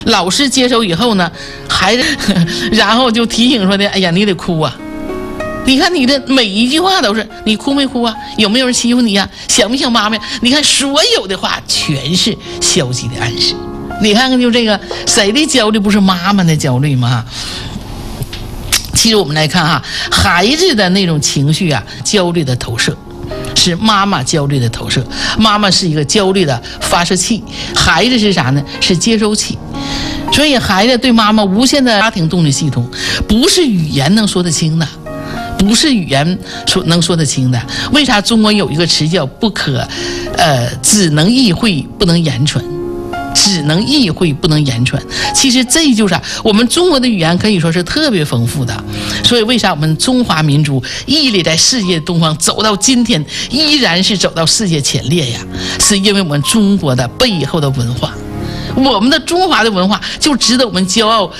老师接手以后呢，孩子然后就提醒说的，哎呀，你得哭啊。你看你的每一句话都是你哭没哭啊？有没有人欺负你呀？想不想妈妈呀？你看所有的话全是消极的暗示。你看看就这个谁的焦虑不是妈妈的焦虑吗？其实我们来看哈，孩子的那种情绪啊，焦虑的投射是妈妈焦虑的投射，妈妈是一个焦虑的发射器，孩子是啥呢？是接收器。所以孩子对妈妈无限的家庭动力系统，不是语言能说得清的，不是语言能说得清的。为啥中国有一个词叫只能意会不能言传？只能意会不能言传。其实这就是我们中国的语言可以说是特别丰富的。所以为啥我们中华民族屹立在世界东方，走到今天依然是走到世界前列呀？是因为我们中国的背后的文化，我们的中华的文化就值得我们骄傲，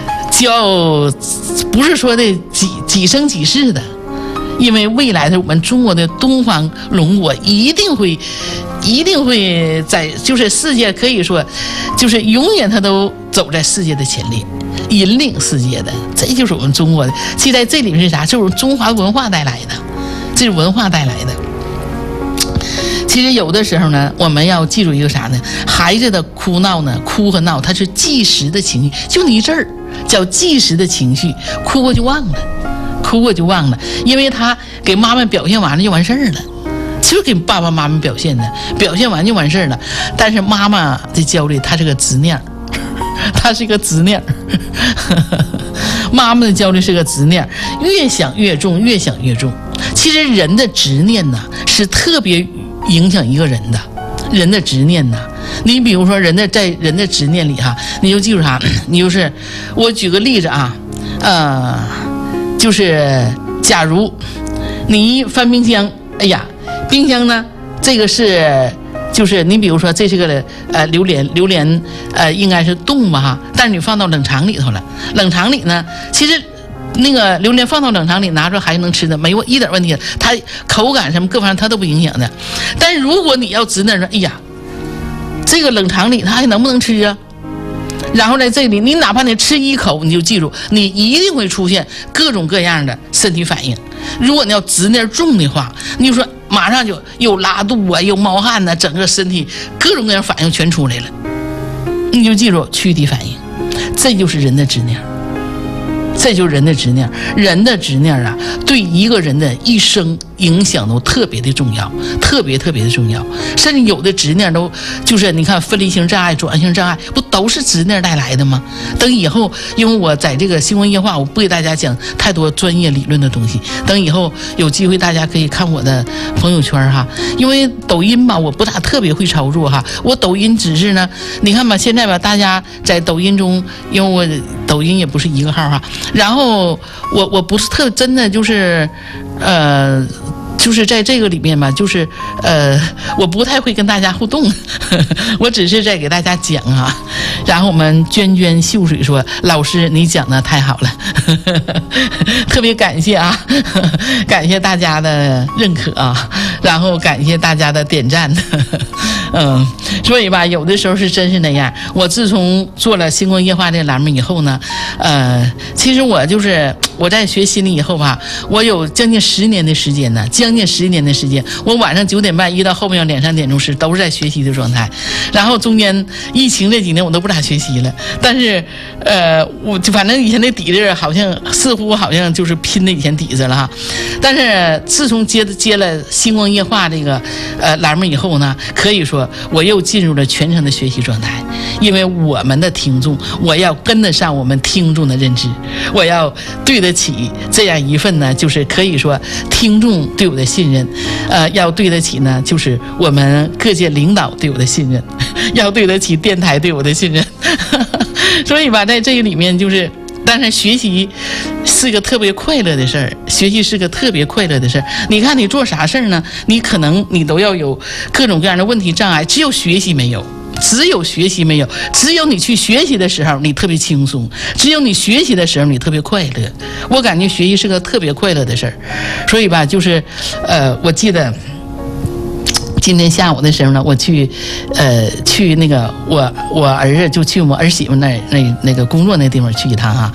不是说的几生几世的。因为未来的我们中国的东方龙国一定会在就是世界可以说就是永远它都走在世界的前列，引领世界的，这就是我们中国的。其实在这里面是啥？就是中华文化带来的，这是文化带来的。其实有的时候呢，我们要记住一个啥呢？孩子的哭闹呢，哭和闹它是即时的情绪，就你这儿叫即时的情绪，哭过就忘了。哭过就忘了，因为他给妈妈表现完了就完事儿了，就是给爸爸妈妈表现的，表现完就完事儿了。但是妈妈的焦虑，她是个执念，她是个执念。妈妈的焦虑是个执念，越想越重，越想越重。其实人的执念呢，是特别影响一个人的。人的执念呢，你比如说在人的执念里哈，你就记住啥？你就是我举个例子啊，就是假如你翻冰箱，哎呀，冰箱呢，这个是就是你比如说这是个榴莲应该是冻吧哈，但是你放到冷藏里头了，冷藏里呢，其实那个榴莲放到冷藏里拿出来还是能吃的，没有一点问题，它口感什么各方面它都不影响的。但是如果你要执念说，哎呀，这个冷藏里它还能不能吃啊？然后在这里，你哪怕你吃一口，你就记住，你一定会出现各种各样的身体反应。如果你要执念重的话，你就说马上就又拉肚啊，又冒汗呐，整个身体各种各样反应全出来了。你就记住躯体反应，这就是人的执念。这就是人的执念，人的执念啊，对一个人的一生影响都特别的重要，特别特别的重要。甚至有的执念都就是你看分离性障碍、转性障碍，不都是执念带来的吗？等以后，因为我在这个新闻夜话，我不给大家讲太多专业理论的东西。等以后有机会，大家可以看我的朋友圈哈。因为抖音吧，我不大特别会操作哈。我抖音只是呢，你看吧，现在吧，大家在抖音中，因为我抖音也不是一个号哈。然后我不是真的就是就是在这个里面吧，就是我不太会跟大家互动，我只是在给大家讲啊。然后我们涓秀水说，老师你讲的太好了，特别感谢啊，感谢大家的认可啊，然后感谢大家的点赞。所以吧，有的时候是真是那样。我自从做了星光夜话这个栏目以后呢，其实我在学心理以后吧，我有将近10年的时间呢，我晚上9点半一到后面2、3点钟时都是在学习的状态。然后中间疫情这几年我都不咋学习了，但是我就反正以前的底子似乎好像就是拼的以前底子了哈。但是自从接了星光夜话这个栏目以后呢，可以说我又进入了全程的学习状态。因为我们的听众，我要跟得上我们听众的认知，我要对得起这样一份呢，就是可以说听众对我的信任，要对得起呢，就是我们各界领导对我的信任，要对得起电台对我的信任。所以吧，在这个里面但是学习是个特别快乐的事儿，学习是个特别快乐的事儿。你看你做啥事儿呢？你可能你都要有各种各样的问题障碍，只有学习没有。只有你去学习的时候你特别轻松，只有你学习的时候你特别快乐。我感觉学习是个特别快乐的事儿。所以吧，我记得今天下午的时候呢，我去那个我儿子就去我儿媳妇那个工作那地方去一趟哈，